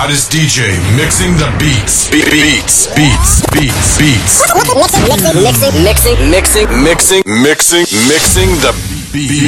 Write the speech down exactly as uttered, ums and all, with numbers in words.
hottest D J mixing the beats. Be- beats, beats, beats, beats. Mixing, mixing, mixing, mixing, Mixing, mixing, mixing the beats.